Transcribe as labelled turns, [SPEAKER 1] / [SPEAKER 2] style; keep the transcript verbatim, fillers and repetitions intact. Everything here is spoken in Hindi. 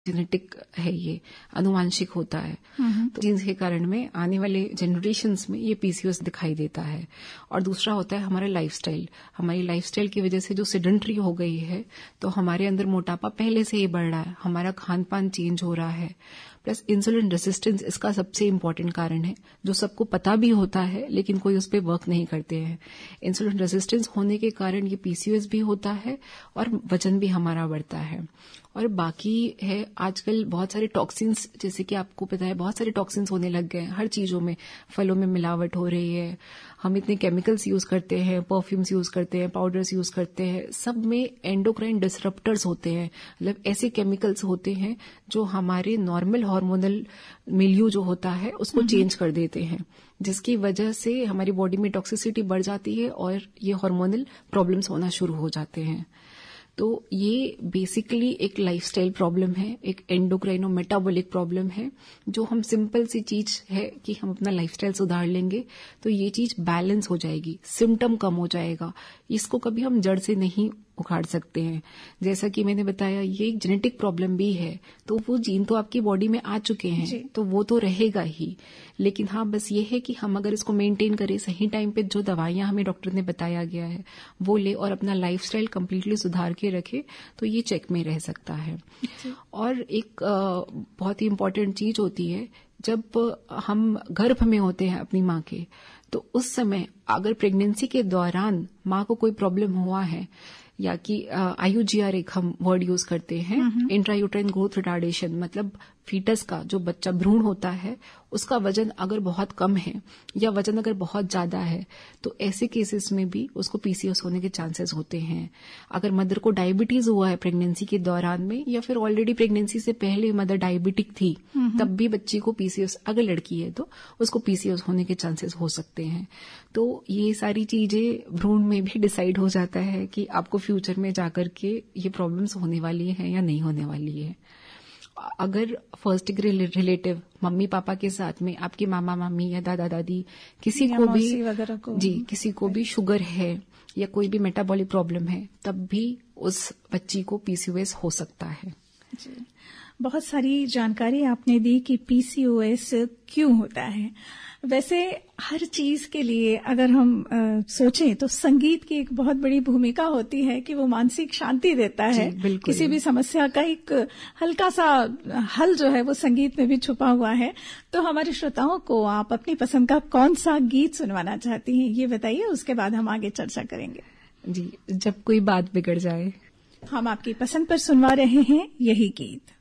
[SPEAKER 1] जेनेटिक है, ये अनुवांशिक होता है। तो जीन्स के कारण में आने वाले जनरेशन्स में ये पीसीओएस दिखाई देता है। और दूसरा होता है हमारा लाइफस्टाइल। हमारी लाइफस्टाइल की वजह से जो सेडेंटरी हो गई है, तो हमारे अंदर मोटापा पहले से ही बढ़ रहा है, हमारा खान पान चेंज हो रहा है, प्लस इंसुलिन रेजिस्टेंस इसका सबसे इम्पोर्टेंट कारण है, जो सबको पता भी होता है लेकिन कोई उस पर वर्क नहीं करते हैं। इंसुलिन रेजिस्टेंस होने के कारण ये पीसीओएस भी होता है और वजन भी हमारा बढ़ता है। और बाकी है आजकल बहुत सारे टॉक्सिन्स, जैसे कि आपको पता है बहुत सारे टॉक्सिन्स होने लग गए हैं हर चीजों में। फलों में मिलावट हो रही है, हम इतने केमिकल्स यूज करते हैं, परफ्यूम्स यूज करते हैं, पाउडर्स यूज करते हैं, सब में एंडोक्राइन डिसरप्टर्स होते हैं। मतलब ऐसे केमिकल्स होते हैं जो हमारे नॉर्मल हार्मोनल मिलियू जो होता है उसको चेंज कर देते हैं, जिसकी वजह से हमारी बॉडी में टॉक्सिसिटी बढ़ जाती है और ये हार्मोनल प्रॉब्लम्स होना शुरू हो जाते हैं। तो ये बेसिकली एक लाइफस्टाइल प्रॉब्लम है, एक एंडोक्राइनो मेटाबॉलिक प्रॉब्लम है, जो हम सिंपल सी चीज है कि हम अपना लाइफस्टाइल सुधार लेंगे तो ये चीज बैलेंस हो जाएगी, सिम्टम कम हो जाएगा। इसको कभी हम जड़ से नहीं उखाड़ सकते हैं। जैसा कि मैंने बताया ये एक जेनेटिक प्रॉब्लम भी है, तो वो जीन तो आपकी बॉडी में आ चुके हैं तो वो तो रहेगा ही। लेकिन हाँ बस ये है कि हम अगर इसको मेंटेन करें, सही टाइम पे जो दवाइयां हमें डॉक्टर ने बताया गया है वो ले और अपना लाइफस्टाइल कंप्लीटली सुधार के रखे तो ये चेक में रह सकता है। और एक बहुत ही इम्पोर्टेंट चीज होती है, जब हम गर्भ में होते हैं अपनी माँ के, तो उस समय अगर प्रेगनेंसी के दौरान माँ को कोई प्रॉब्लम हुआ है, या कि आईयूजीआर एक हम वर्ड यूज करते हैं, इंट्रायूट्राइन ग्रोथ रिटार्डेशन, मतलब फीटस का जो बच्चा भ्रूण होता है उसका वजन अगर बहुत कम है या वजन अगर बहुत ज्यादा है, तो ऐसे केसेस में भी उसको पीसीओएस होने के चांसेस होते हैं। अगर मदर को डायबिटीज हुआ है प्रेगनेंसी के दौरान में, या फिर ऑलरेडी प्रेगनेंसी से पहले मदर डायबिटिक थी, तब भी बच्ची को पीसीओएस, अगर लड़की है तो उसको पीसीओएस होने के चांसेस हो सकते हैं। तो ये सारी चीजें भ्रूण में भी डिसाइड हो जाता है कि आपको फ्यूचर में जाकर के ये प्रॉब्लम्स होने वाली हैं या नहीं होने वाली है। अगर first degree relative mummy papa के साथ में आपके मामा मामी या दादा दादी किसी को भी को, जी किसी को भी शुगर है या कोई भी मेटाबॉलिक प्रॉब्लम है, तब भी उस बच्ची को पीसीओएस हो सकता है।
[SPEAKER 2] जी, बहुत सारी जानकारी आपने दी कि पीसीओएस क्यों होता है। वैसे हर चीज के लिए अगर हम आ, सोचें तो संगीत की एक बहुत बड़ी भूमिका होती है कि वो मानसिक शांति देता है। किसी भी समस्या का एक हल्का सा हल जो है वो संगीत में भी छुपा हुआ है। तो हमारे श्रोताओं को आप अपनी पसंद का कौन सा गीत सुनवाना चाहती हैं ये बताइए, उसके बाद हम आगे चर्चा करेंगे।
[SPEAKER 1] जी, जब कोई बात बिगड़ जाए।
[SPEAKER 2] हम आपकी पसंद पर सुनवा रहे हैं यही गीत।